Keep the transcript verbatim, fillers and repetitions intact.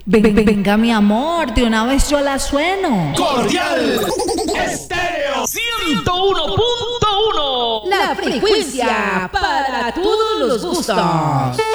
Ven- ven- venga, mi amor, de una vez yo la sueno. Cordial Estéreo ciento uno punto uno. La frecuencia para todos los gustos.